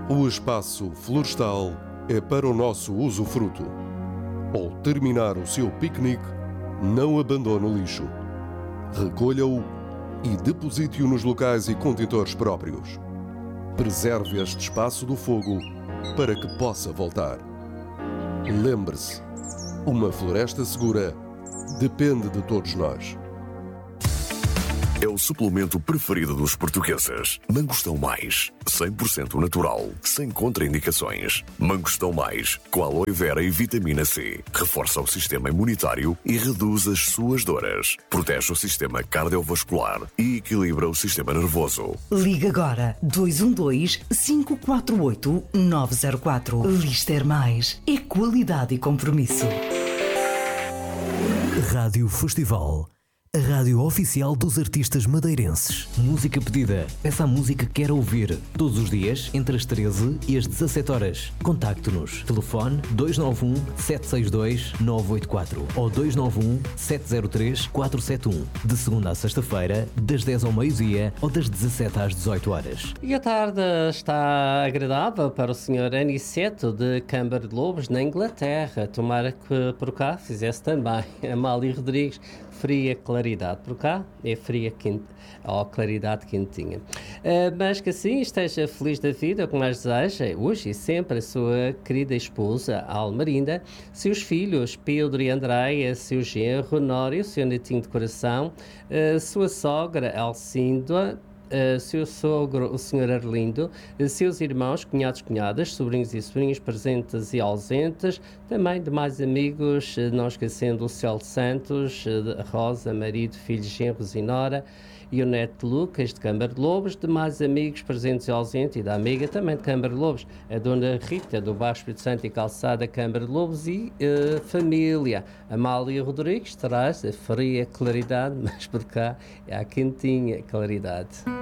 O espaço florestal é para o nosso usufruto. Ao terminar o seu piquenique, não abandone o lixo. Recolha-o e deposite-o nos locais e contentores próprios. Preserve este espaço do fogo para que possa voltar. Lembre-se, uma floresta segura depende de todos nós. É o suplemento preferido dos portugueses. Mangostão Mais, 100% natural, sem contraindicações. Mangostão Mais, com aloe vera e vitamina C. Reforça o sistema imunitário e reduz as suas dores. Protege o sistema cardiovascular e equilibra o sistema nervoso. Liga agora 212-548-904. Lister Mais. É qualidade e compromisso. Rádio Festival. A rádio oficial dos artistas madeirenses. Música pedida. Peça a música que quer ouvir. Todos os dias, entre as 13 e as 17 horas. Contacte-nos. Telefone 291-762-984 ou 291-703-471. De segunda a sexta-feira, das 10 ao meio-dia ou das 17 às 18 horas. E a tarde está agradável para o Sr. Aniceto de Câmara de Lobos, na Inglaterra. Tomara que por cá fizesse também. Amália Rodrigues. Fria claridade por cá, é fria quente, ou claridade quentinha. Mas que assim esteja feliz da vida, como mais deseja, hoje e sempre, a sua querida esposa, Almarinda, seus filhos, Pedro e Andréia, seu genro, Nório, seu netinho de coração, sua sogra, Alcíndoa, seu sogro, o Sr. Arlindo, seus irmãos, cunhados, cunhadas, sobrinhos e sobrinhas presentes e ausentes, também demais amigos, não esquecendo o Céu Santos, Rosa, marido, filhos, genros e nora, e o neto Lucas, de Câmara de Lobos, demais amigos presentes e ausentes, e da amiga também de Câmara de Lobos, a Dona Rita, do Baixo Espírito Santo e Calçada, Câmara de Lobos, e família. Amália Rodrigues traz a fria claridade, mas por cá é a quentinha claridade.